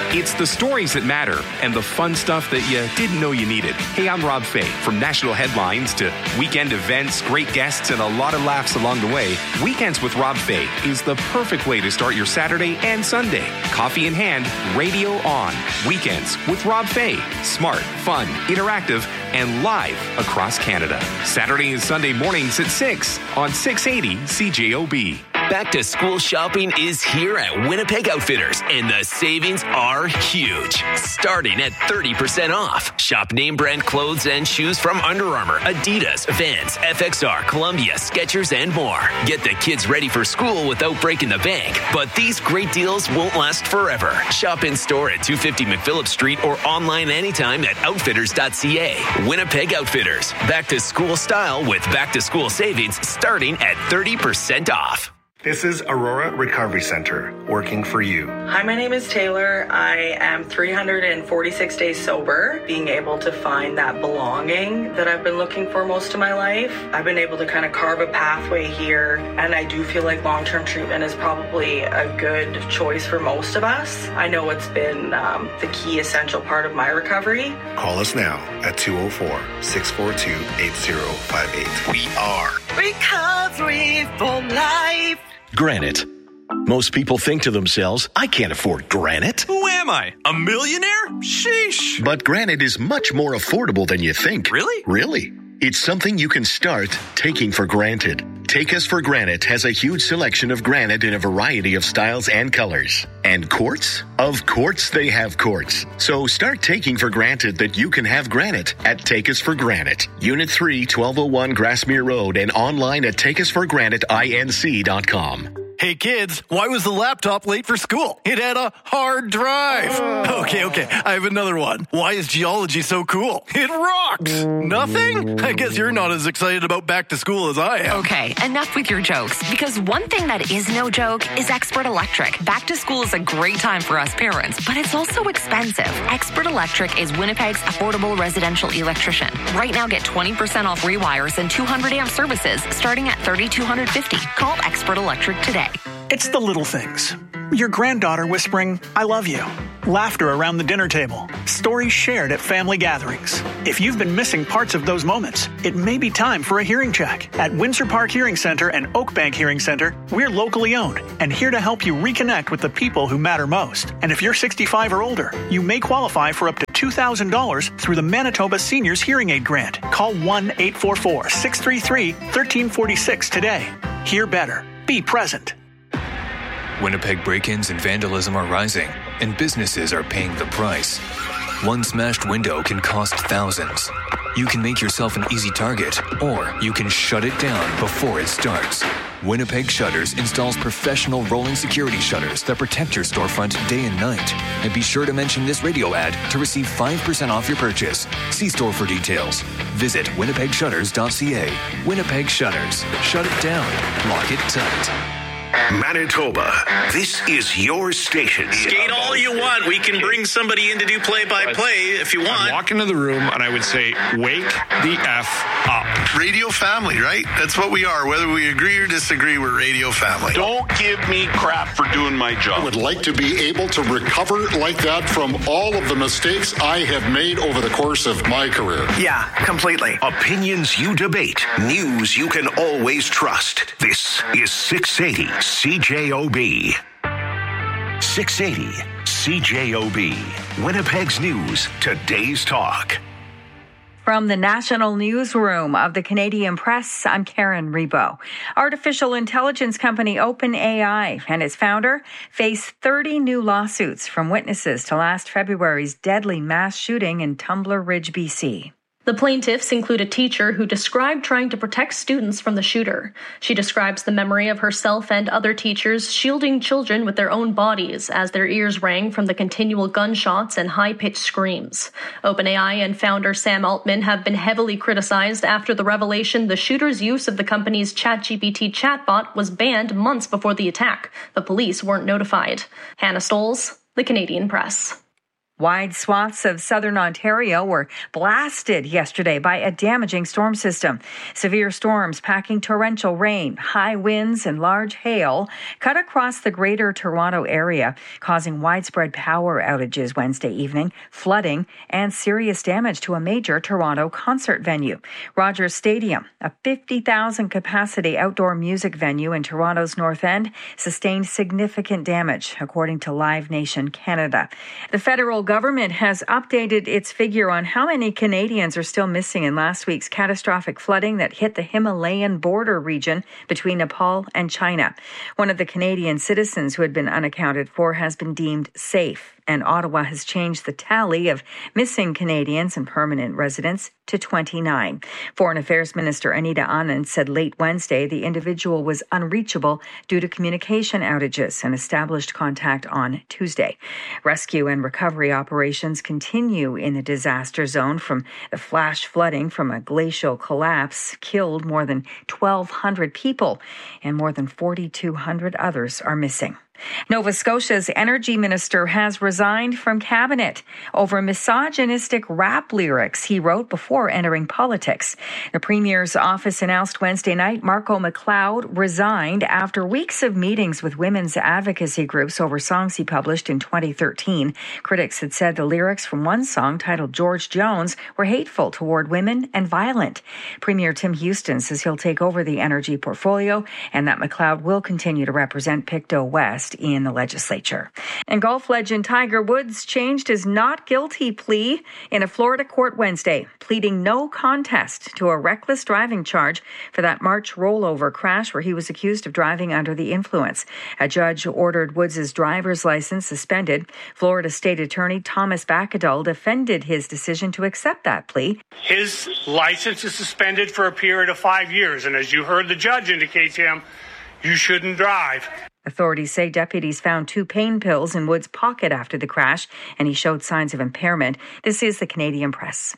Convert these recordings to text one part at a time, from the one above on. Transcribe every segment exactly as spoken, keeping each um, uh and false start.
It's the stories that matter and the fun stuff that you didn't know you needed. Hey, I'm Rob Fay. From national headlines to weekend events, great guests, and a lot of laughs along the way, Weekends with Rob Fay is the perfect way to start your Saturday and Sunday. Coffee in hand, radio on. Weekends with Rob Fay. Smart, fun, interactive, and live across Canada. Saturday and Sunday mornings at six on six eighty C J O B. Back to school shopping is here at Winnipeg Outfitters, and the savings are huge. Starting at thirty percent off. Shop name brand clothes and shoes from Under Armour, Adidas, Vans, F X R, Columbia, Skechers, and more. Get the kids ready for school without breaking the bank. But these great deals won't last forever. Shop in store at two fifty McPhillip Street or online anytime at outfitters dot c a. Winnipeg Outfitters. Back to school style with back to school savings starting at thirty percent off. This is Aurora Recovery Center, working for you. Hi, my name is Taylor. I am three hundred forty-six days sober, being able to find that belonging that I've been looking for most of my life. I've been able to kind of carve a pathway here, and I do feel like long-term treatment is probably a good choice for most of us. I know it's been um, the key essential part of my recovery. Call us now at two oh four, six four two, eight oh five eight. We are Recovery for Life. Granite. Most people think to themselves, I can't afford granite. Who am I? A millionaire? Sheesh. But granite is much more affordable than you think. Really? Really. It's something you can start taking for granted. Take Us for Granite has a huge selection of granite in a variety of styles and colors. And quartz? Of course they have quartz. So start taking for granted that you can have granite at Take Us for Granite. Unit three, twelve oh one Grassmere Road, and online at take us for granite inc dot com. Hey kids, why was the laptop late for school? It had a hard drive. Oh. Okay, okay, I have another one. Why is geology so cool? It rocks. Nothing? I guess you're not as excited about back to school as I am. Okay, enough with your jokes, because one thing that is no joke is Expert Electric. Back to school is a great time for us parents, but it's also expensive. Expert Electric is Winnipeg's affordable residential electrician. Right now, get twenty percent off rewires and two hundred amp services starting at three thousand two hundred fifty dollars. Call Expert Electric today. It's the little things. Your granddaughter whispering, I love you. Laughter around the dinner table. Stories shared at family gatherings. If you've been missing parts of those moments, it may be time for a hearing check. At Windsor Park Hearing Center and Oakbank Hearing Center, we're locally owned and here to help you reconnect with the people who matter most. And if you're sixty-five or older, you may qualify for up to two thousand dollars through the Manitoba Seniors Hearing Aid Grant. Call one eight four four, six three three, one three four six today. Hear better. Be present. Winnipeg break-ins and vandalism are rising, and businesses are paying the price. One smashed window can cost thousands. You can make yourself an easy target, or you can shut it down before it starts. Winnipeg Shutters installs professional rolling security shutters that protect your storefront day and night. And be sure to mention this radio ad to receive five percent off your purchase. See store for details. Visit winnipeg shutters dot c a. Winnipeg Shutters. Shut it down. Lock it tight. Manitoba, this is your station. Skate all you want. We can bring somebody in to do play-by-play if you want. I'd walk into the room and I would say, wake the F up. Radio family, right? That's what we are. Whether we agree or disagree, we're radio family. Don't give me crap for doing my job. I would like to be able to recover like that from all of the mistakes I have made over the course of my career. Yeah, completely. Opinions you debate. News you can always trust. This is six eighty C J O B. six eighty C J O B. Winnipeg's News, today's talk. From the National Newsroom of the Canadian Press, I'm Karen Rebo. Artificial intelligence company OpenAI and its founder face thirty new lawsuits from witnesses to last February's deadly mass shooting in Tumbler Ridge, B C. The plaintiffs include a teacher who described trying to protect students from the shooter. She describes the memory of herself and other teachers shielding children with their own bodies as their ears rang from the continual gunshots and high-pitched screams. OpenAI and founder Sam Altman have been heavily criticized after the revelation the shooter's use of the company's ChatGPT chatbot was banned months before the attack. The police weren't notified. Hannah Stolz, The Canadian Press. Wide swaths of southern Ontario were blasted yesterday by a damaging storm system. Severe storms packing torrential rain, high winds, and large hail cut across the greater Toronto area, causing widespread power outages Wednesday evening, flooding, and serious damage to a major Toronto concert venue. Rogers Stadium, a fifty thousand capacity outdoor music venue in Toronto's North End, sustained significant damage, according to Live Nation Canada. The federal government has updated its figure on how many Canadians are still missing in last week's catastrophic flooding that hit the Himalayan border region between Nepal and China. One of the Canadian citizens who had been unaccounted for has been deemed safe, and Ottawa has changed the tally of missing Canadians and permanent residents to twenty-nine. Foreign Affairs Minister Anita Anand said late Wednesday the individual was unreachable due to communication outages and established contact on Tuesday. Rescue and recovery operations continue in the disaster zone from the flash flooding from a glacial collapse killed more than twelve hundred people, and more than forty-two hundred others are missing. Nova Scotia's energy minister has resigned from cabinet over misogynistic rap lyrics he wrote before entering politics. The premier's office announced Wednesday night Marco McLeod resigned after weeks of meetings with women's advocacy groups over songs he published in twenty thirteen. Critics had said the lyrics from one song titled George Jones were hateful toward women and violent. Premier Tim Houston says he'll take over the energy portfolio and that McLeod will continue to represent Pictou West in the legislature. And golf legend Tiger Woods changed his not guilty plea in a Florida court Wednesday, pleading no contest to a reckless driving charge for that March rollover crash where he was accused of driving under the influence. A judge ordered Woods' driver's license suspended. Florida State Attorney Thomas Bacadol defended his decision to accept that plea. His license is suspended for a period of five years, and as you heard the judge indicate to him, you shouldn't drive. Authorities say deputies found two pain pills in Woods' pocket after the crash, and he showed signs of impairment. This is the Canadian Press.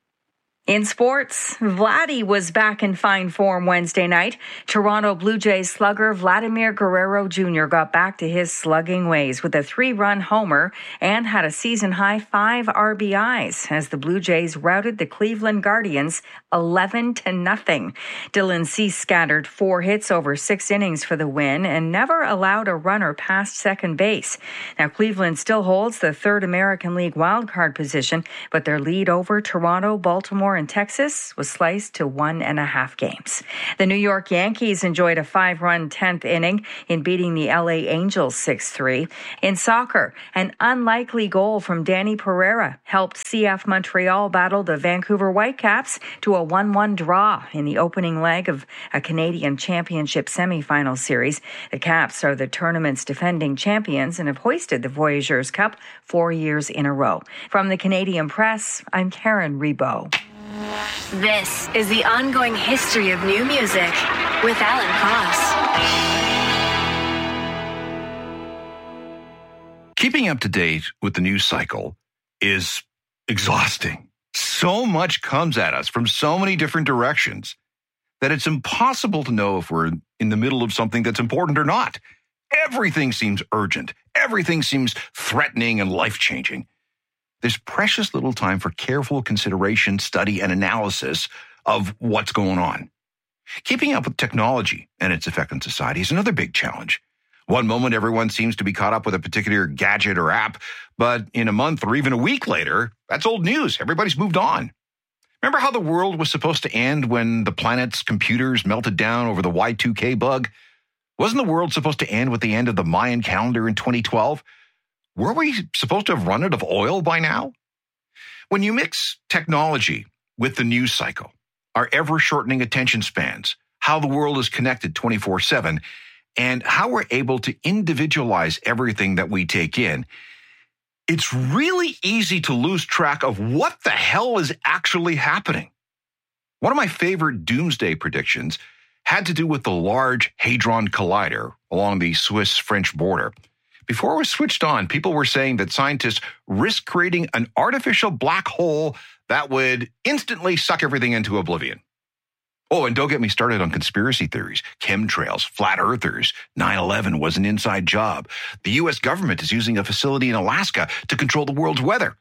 In sports, Vladdy was back in fine form Wednesday night. Toronto Blue Jays slugger Vladimir Guerrero Junior got back to his slugging ways with a three-run homer and had a season-high five R B Is as the Blue Jays routed the Cleveland Guardians eleven to nothing. Dylan Cease scattered four hits over six innings for the win and never allowed a runner past second base. Now, Cleveland still holds the third American League wildcard position, but their lead over Toronto, Baltimore, and Texas was sliced to one and a half games. The New York Yankees enjoyed a five-run tenth inning in beating the L A Angels six three. In soccer, an unlikely goal from Danny Pereira helped C F Montreal battle the Vancouver Whitecaps to a one one draw in the opening leg of a Canadian Championship semifinal series. The Caps are the tournament's defending champions and have hoisted the Voyageurs Cup four years in a row. From the Canadian Press, I'm Karen Rebo. This is the ongoing history of new music with Alan Cross. Keeping up to date with the news cycle is exhausting. So much comes at us from so many different directions that it's impossible to know if we're in the middle of something that's important or not. Everything seems urgent. Everything seems threatening and life-changing. There's precious little time for careful consideration, study, and analysis of what's going on. Keeping up with technology and its effect on society is another big challenge. One moment, everyone seems to be caught up with a particular gadget or app, but in a month or even a week later, that's old news. Everybody's moved on. Remember how the world was supposed to end when the planet's computers melted down over the Y two K bug? Wasn't the world supposed to end with the end of the Mayan calendar in twenty twelve? Were we supposed to have run out of oil by now? When you mix technology with the news cycle, our ever-shortening attention spans, how the world is connected twenty-four seven, and how we're able to individualize everything that we take in, it's really easy to lose track of what the hell is actually happening. One of my favorite doomsday predictions had to do with the Large Hadron Collider along the Swiss-French border. Before it was switched on, people were saying that scientists risk creating an artificial black hole that would instantly suck everything into oblivion. Oh, and don't get me started on conspiracy theories, chemtrails, flat earthers, nine eleven was an inside job. The U S government is using a facility in Alaska to control the world's weather.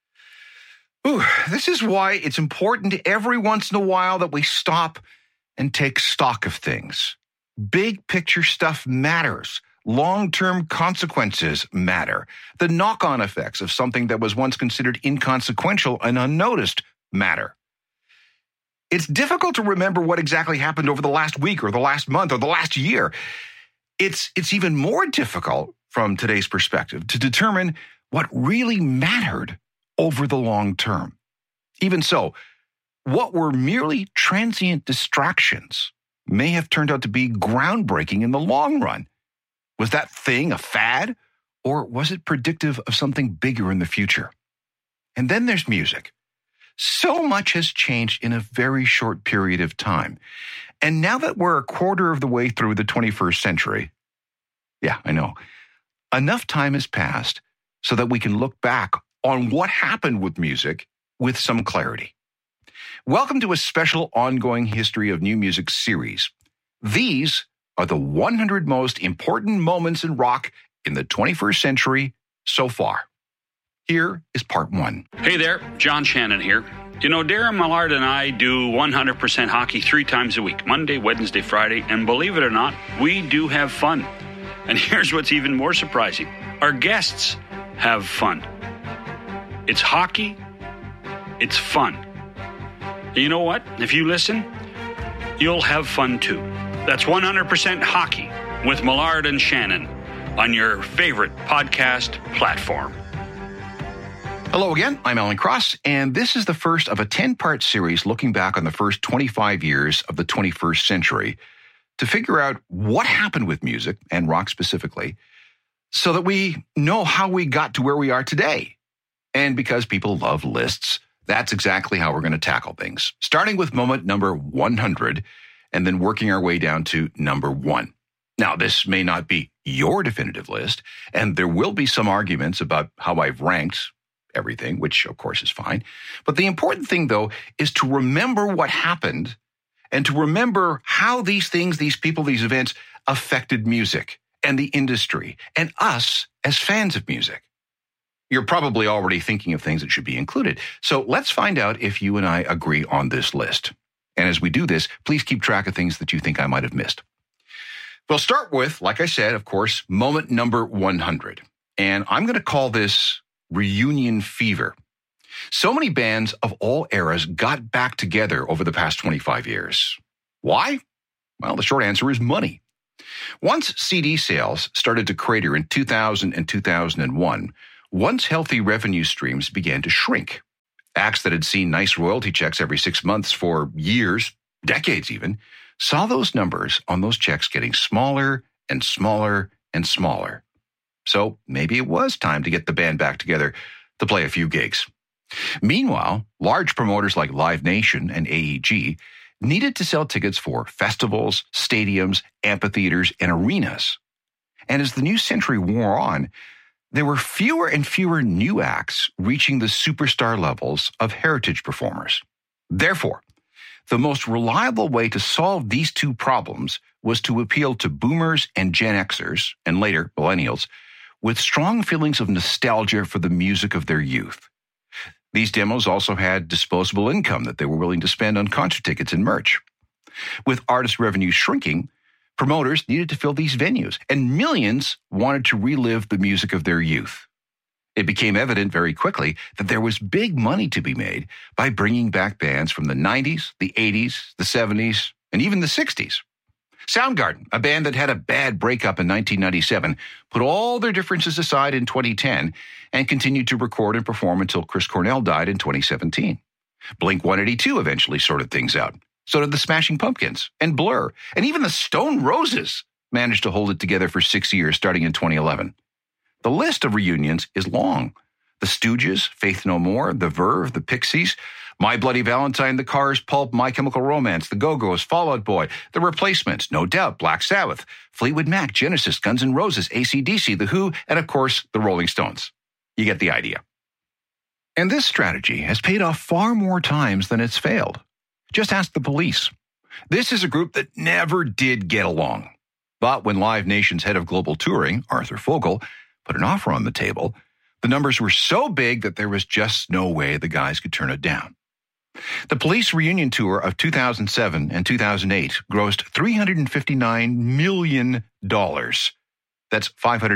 Ooh, this is why it's important every once in a while that we stop and take stock of things. Big picture stuff matters. Long-term consequences matter. The knock-on effects of something that was once considered inconsequential and unnoticed matter. It's difficult to remember what exactly happened over the last week or the last month or the last year. It's, it's even more difficult from today's perspective to determine what really mattered over the long term. Even so, what were merely transient distractions may have turned out to be groundbreaking in the long run. Was that thing a fad, or was it predictive of something bigger in the future? And then there's music. So much has changed in a very short period of time. And now that we're a quarter of the way through the twenty-first century, yeah, I know, enough time has passed so that we can look back on what happened with music with some clarity. Welcome to a special ongoing History of New Music series. These are the one hundred most important moments in rock in the twenty-first century so far. Here is part one. Hey there, John Shannon here. You know, Darren Millard and I do one hundred percent hockey three times a week, Monday, Wednesday, Friday, and believe it or not, we do have fun. And here's what's even more surprising. Our guests have fun. It's hockey. It's fun. And you know what? If you listen, you'll have fun too. That's one hundred percent hockey with Millard and Shannon on your favorite podcast platform. Hello again, I'm Alan Cross, and this is the first of a ten-part series looking back on the first twenty-five years of the twenty-first century to figure out what happened with music, and rock specifically, so that we know how we got to where we are today. And because people love lists, that's exactly how we're going to tackle things, starting with moment number one hundred, and then working our way down to number one. Now, this may not be your definitive list, and there will be some arguments about how I've ranked everything, which of course is fine. But the important thing, though, is to remember what happened and to remember how these things, these people, these events affected music and the industry and us as fans of music. You're probably already thinking of things that should be included. So let's find out if you and I agree on this list. And as we do this, please keep track of things that you think I might have missed. We'll start with, like I said, of course, moment number one hundred. And I'm going to call this reunion fever. So many bands of all eras got back together over the past twenty-five years. Why? Well, the short answer is money. Once C D sales started to crater in two thousand and two thousand one, once healthy revenue streams began to shrink. Acts that had seen nice royalty checks every six months for years, decades even, saw those numbers on those checks getting smaller and smaller and smaller. So maybe it was time to get the band back together to play a few gigs. Meanwhile, large promoters like Live Nation and A E G needed to sell tickets for festivals, stadiums, amphitheaters, and arenas. And as the new century wore on, there were fewer and fewer new acts reaching the superstar levels of heritage performers. Therefore, the most reliable way to solve these two problems was to appeal to boomers and Gen Xers, and later millennials, with strong feelings of nostalgia for the music of their youth. These demos also had disposable income that they were willing to spend on concert tickets and merch. With artist revenue shrinking, promoters needed to fill these venues, and millions wanted to relive the music of their youth. It became evident very quickly that there was big money to be made by bringing back bands from the nineties, the eighties, the seventies, and even the sixties. Soundgarden, a band that had a bad breakup in nineteen ninety-seven, put all their differences aside in twenty ten and continued to record and perform until Chris Cornell died in twenty seventeen. Blink one eighty-two eventually sorted things out. So did the Smashing Pumpkins and Blur, and even the Stone Roses managed to hold it together for six years starting in twenty eleven. The list of reunions is long. The Stooges, Faith No More, The Verve, The Pixies, My Bloody Valentine, The Cars, Pulp, My Chemical Romance, The Go-Go's, Fall Out Boy, The Replacements, No Doubt, Black Sabbath, Fleetwood Mac, Genesis, Guns N' Roses, A C D C, The Who, and of course, The Rolling Stones. You get the idea. And this strategy has paid off far more times than it's failed. Just ask the Police. This is a group that never did get along. But when Live Nation's head of global touring, Arthur Fogel, put an offer on the table, the numbers were so big that there was just no way the guys could turn it down. The Police reunion tour of two thousand seven and two thousand eight grossed three hundred fifty-nine million dollars. That's five hundred